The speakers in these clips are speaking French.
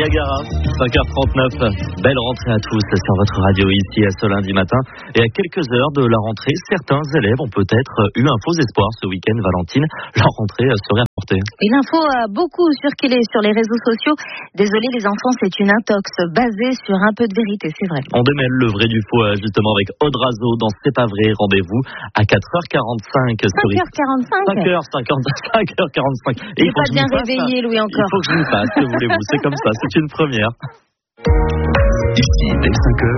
Niagara, 5h39. Belle rentrée à tous sur votre radio ici à ce lundi matin. Et à quelques heures de la rentrée, certains élèves ont peut-être eu un faux espoir ce week-end, Valentine. Leur rentrée serait apportée. Et l'info a beaucoup circulé sur les réseaux sociaux. Désolé les enfants, c'est une intox basée sur un peu de vérité, c'est vrai. On démêle le vrai du faux justement avec Aude Razo dans C'est pas vrai. Rendez-vous à 4h45. 5h45. Et il faut pas bien réveillé, Louis, encore. Il faut que je vous fasse, que voulez-vous, c'est comme ça, c'est une première. Ici, dès 5h,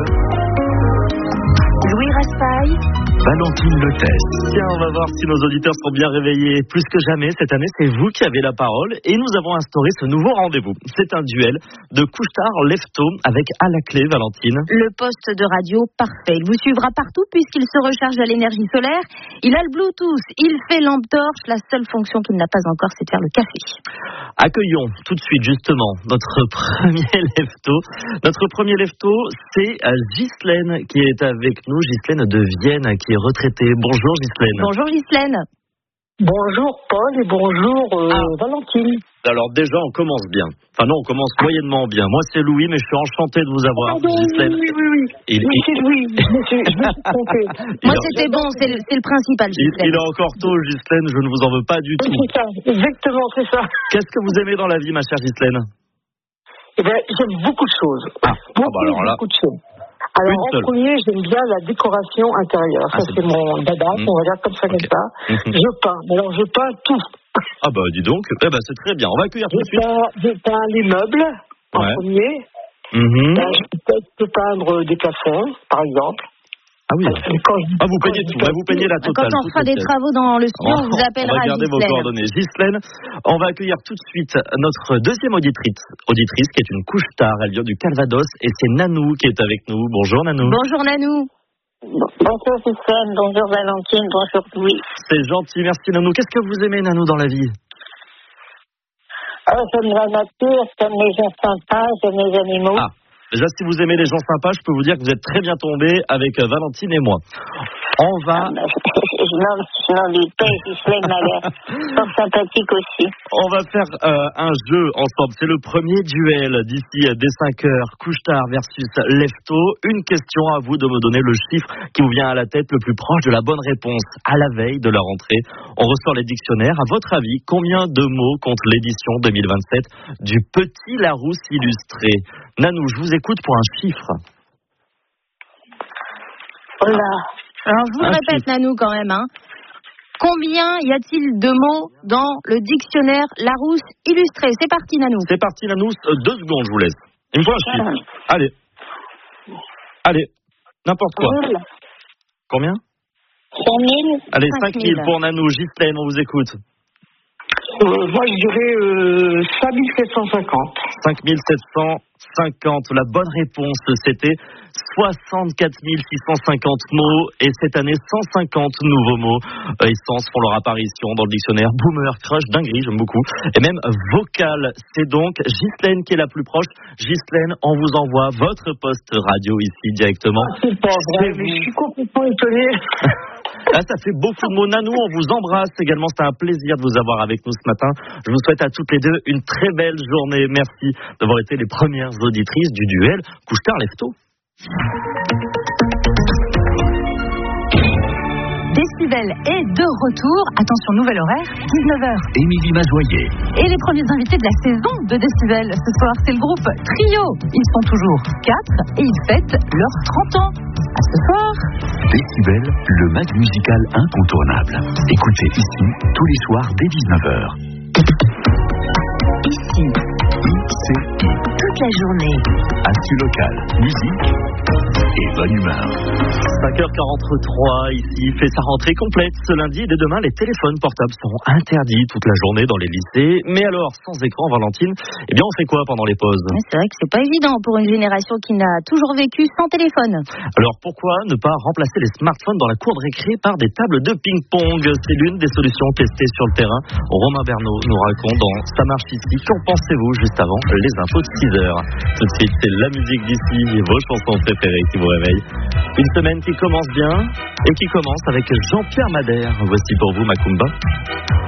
Louis Raspail, Valentine Lotès. Tiens, on va voir si nos auditeurs sont bien réveillés. Plus que jamais, cette année, c'est vous qui avez la parole et nous avons instauré ce nouveau rendez-vous. C'est un duel de Couche-Tard-Lefto avec à la clé, Valentine. Le poste de radio parfait. Il vous suivra partout puisqu'il se recharge à l'énergie solaire. Il a le Bluetooth, il fait lampe torche. La seule fonction qu'il n'a pas encore, c'est de faire le café. Accueillons tout de suite justement notre premier lefto. Notre premier lefto, c'est Ghislaine qui est avec nous. Ghislaine de Vienne qui est retraitée. Bonjour Ghislaine. Bonjour Ghislaine. Bonjour Paul et bonjour Valentine. Alors déjà on commence bien. Enfin non, on commence moyennement bien. Moi c'est Louis, mais je suis enchanté de vous avoir. Ghislaine. Oui. C'est Louis. Je me suis trompé. Moi c'était bon, c'est le principal. Il est encore tôt, Ghislaine. Je ne vous en veux pas du tout. C'est ça, exactement, c'est ça. Qu'est-ce que vous aimez dans la vie, ma chère Ghislaine? Eh bien, j'aime beaucoup de choses. Beaucoup de choses. Alors, en premier, j'aime bien la décoration intérieure. Ça, c'est mon dada, on va dire comme ça. Je peins. Alors, je peins tout. Ah bah, dis donc. Eh ben, c'est très bien. On va accueillir tout de suite. Je peins les meubles, en premier. Je peux peindre des plafonds, par exemple. Ah oui. Vous peignez tout. Vous peignez la totale. Quand on fera des travaux dans le studio, on vous appellera. On va garder vos coordonnées. Ghislaine, on va accueillir tout de suite notre deuxième auditrice qui est une couche-tard. Elle vient du Calvados et c'est Nanou qui est avec nous. Bonjour Nanou. Bonjour Nanou. Bonjour Ghislaine, bonjour Valentine, bonjour Louis. C'est gentil, merci Nanou. Qu'est-ce que vous aimez Nanou dans la vie? J'aime la nature, j'aime les gens sympas, j'aime les animaux. Déjà, si vous aimez les gens sympas, je peux vous dire que vous êtes très bien tombés avec Valentine et moi. On va... Je n'en dis pas, Ghislaine m'a l'air fort sympathique aussi. On va faire un jeu ensemble. C'est le premier duel d'ici dès 5h. Couche-Tard versus Lefto. Une question à vous de me donner le chiffre qui vous vient à la tête le plus proche de la bonne réponse. À la veille de la rentrée, on ressort les dictionnaires. À votre avis, combien de mots compte l'édition 2027 du Petit Larousse illustré? Nanou, je vous écoute pour un chiffre. Voilà. Alors, je vous le répète, Nanou, quand même. Combien y a-t-il de mots dans le dictionnaire Larousse illustré? C'est parti, Nanou. C'est parti, Nanou. 2 secondes, je vous laisse. Il me faut un chiffre. Allez. N'importe quoi. 1000. Combien? 5000. Allez, 5000 pour Nanou. Ghislaine, on vous écoute. Moi, je dirais 5750. 5750. La bonne réponse, c'était 64 650 mots. Et cette année, 150 nouveaux mots essence font leur apparition dans le dictionnaire. Boomer, crush, dinguerie, j'aime beaucoup. Et même vocal. C'est donc Ghislaine qui est la plus proche. Ghislaine, on vous envoie votre poste radio ici directement. C'est pas vrai, mais je suis complètement étonnée. Là, ça fait beaucoup de mots. Nanou, on vous embrasse également. C'était un plaisir de vous avoir avec nous ce matin. Je vous souhaite à toutes les deux une très belle journée. Merci d'avoir été les premières auditrices du duel Couche-Tard-Lefto. Décibel est de retour. Attention, nouvel horaire, 19h. Émilie Mazoyer. Et les premiers invités de la saison de Décibel ce soir, c'est le groupe Trio. Ils sont toujours 4 et ils fêtent leurs 30 ans. À ce soir. Décibel, le mag musical incontournable. Écoutez ici tous les soirs dès 19h. Ici. ICI. Toute la journée. Actu local, musique et bonne humeur. 5h43 ici, fait sa rentrée complète ce lundi et dès demain les téléphones portables seront interdits toute la journée dans les lycées. Mais alors, sans écran, Valentine, on fait quoi pendant les pauses? C'est vrai que c'est pas évident pour une génération qui n'a toujours vécu sans téléphone. Alors pourquoi ne pas remplacer les smartphones dans la cour de récré par des tables de ping-pong? C'est l'une des solutions testées sur le terrain. Romain Bernot nous raconte dans Ça marche ici. Qu'en pensez-vous juste avant les infos de 6h? Tout de suite, c'est la musique d'ici et vos chansons préférées qui vous réveillent. Une semaine qui commence bien et qui commence avec Jean-Pierre Madère. Voici pour vous Macumba.